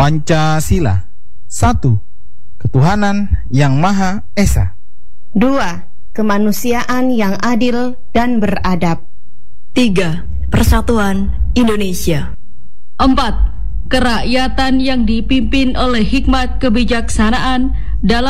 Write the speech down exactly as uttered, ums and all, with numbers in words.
Pancasila. Satu, ketuhanan yang Maha Esa. Dua, kemanusiaan yang adil dan beradab. Tiga, persatuan Indonesia. Empat, kerakyatan yang dipimpin oleh hikmat kebijaksanaan dalam